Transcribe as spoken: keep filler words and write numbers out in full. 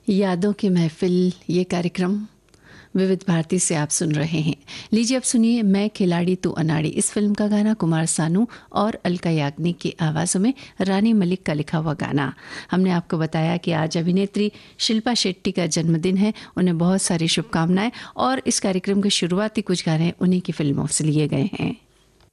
यादों की महफिल, ये कार्यक्रम विविध भारती से आप सुन रहे हैं। लीजिए अब सुनिए मैं खिलाड़ी तू अनाड़ी। इस फिल्म का गाना कुमार सानू और अलका याग्निक की आवाज़ों में रानी मलिक का लिखा हुआ गाना। हमने आपको बताया कि आज अभिनेत्री शिल्पा शेट्टी का जन्मदिन है। उन्हें बहुत सारी शुभकामनाएं और इस कार्यक्रम के शुरुआती कुछ गाने उन्हीं की फिल्मों से लिए गए हैं।